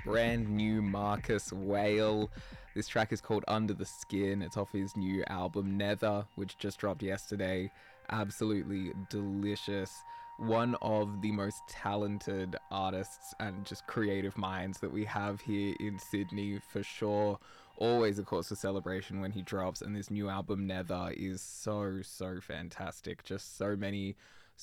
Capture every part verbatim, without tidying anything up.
brand new Marcus Whale. This track is called Under the Skin. It's off his new album Nether, which just dropped yesterday. Absolutely delicious. One of the most talented artists and just creative minds that we have here in Sydney, for sure. Always a cause for celebration when he drops, and this new album Nether is so, so fantastic. Just so many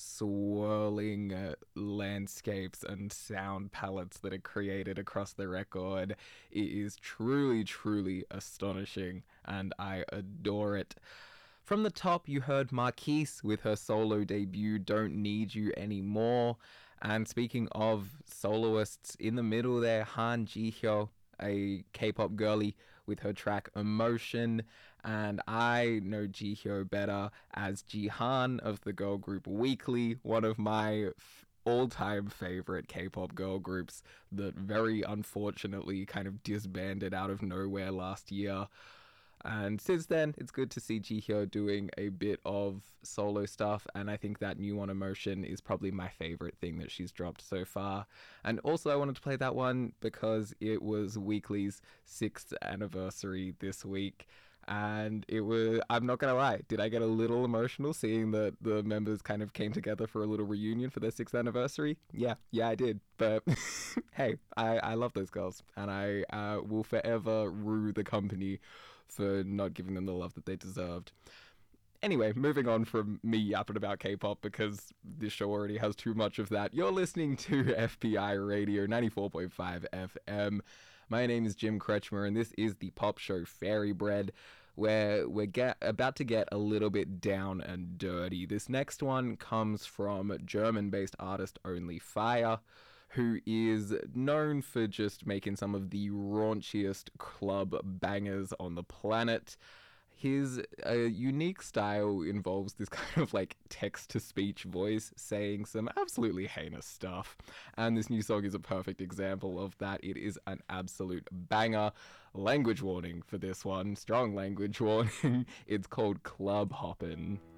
swirling uh, landscapes and sound palettes that are created across the record. It is truly, truly astonishing, and I adore it. From the top, you heard Marquise with her solo debut, Don't Need You Anymore. And speaking of soloists, in the middle there, Han Jihyo, a K-pop girly, with her track Emotion. And I know Jihyo better as Jihan of the girl group Weekly, one of my f- all-time favorite K-pop girl groups that very unfortunately kind of disbanded out of nowhere last year. And since then, it's good to see Jihyo doing a bit of solo stuff, and I think that new one, Emotion, is probably my favorite thing that she's dropped so far. And also I wanted to play that one because it was Weekly's sixth anniversary this week, and it was, I'm not gonna lie, did I get a little emotional seeing that the members kind of came together for a little reunion for their sixth anniversary? Yeah, yeah I did, but hey, I, I love those girls, and I uh, will forever rue the company for not giving them the love that they deserved. Anyway, moving on from me yapping about K-pop because this show already has too much of that. You're listening to F P I Radio ninety-four point five F M. My name is Jim Kretschmer, and this is the pop show Fairy Bread, where we're get, about to get a little bit down and dirty. This next one comes from German-based artist Only Fire, who is known for just making some of the raunchiest club bangers on the planet. His uh, unique style involves this kind of like text-to-speech voice saying some absolutely heinous stuff. And this new song is a perfect example of that. It is an absolute banger. Language warning for this one. Strong language warning. It's called Club Hoppin'.